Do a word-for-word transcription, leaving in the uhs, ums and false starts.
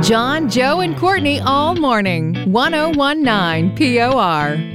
John, Joe, and Courtney all morning. ten nineteen P O R.